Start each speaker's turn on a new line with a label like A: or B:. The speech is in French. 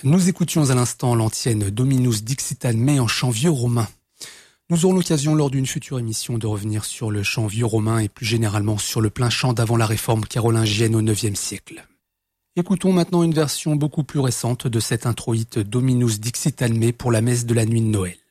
A: Nous écoutions à l'instant l'antienne Dominus Dixitan Me en chant vieux romain. Nous aurons l'occasion lors d'une future émission de revenir sur le chant vieux romain et plus généralement sur le plein chant d'avant la réforme carolingienne au IXe siècle. Écoutons maintenant une version beaucoup plus récente de cet introïte Dominus Dixitan Me pour la messe de la nuit de Noël.